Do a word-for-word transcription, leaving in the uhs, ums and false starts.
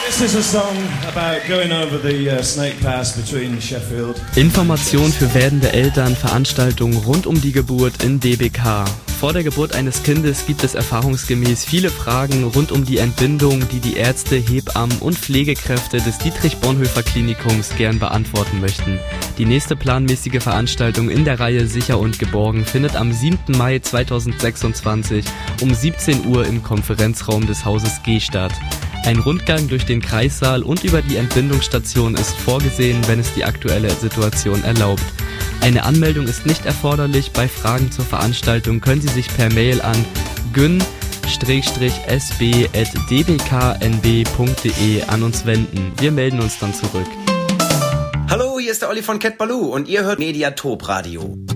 This is a song about going over the uh, Snake Pass between Sheffield. Information für werdende Eltern, Veranstaltungen rund um die Geburt in D B K. Vor der Geburt eines Kindes gibt es erfahrungsgemäß viele Fragen rund um die Entbindung, die die Ärzte, Hebammen und Pflegekräfte des Dietrich-Bonhoeffer-Klinikums gern beantworten möchten. Die nächste planmäßige Veranstaltung in der Reihe Sicher und Geborgen findet am siebten Mai zweitausendsechsundzwanzig um siebzehn Uhr im Konferenzraum des Hauses G statt. Ein Rundgang durch den Kreissaal und über die Entbindungsstation ist vorgesehen, wenn es die aktuelle Situation erlaubt. Eine Anmeldung ist nicht erforderlich. Bei Fragen zur Veranstaltung können Sie sich per Mail an gyn s b at d b k n b punkt d e an uns wenden. Wir melden uns dann zurück. Hallo, hier ist der Olli von Cat Ballou und ihr hört Mediatop Radio.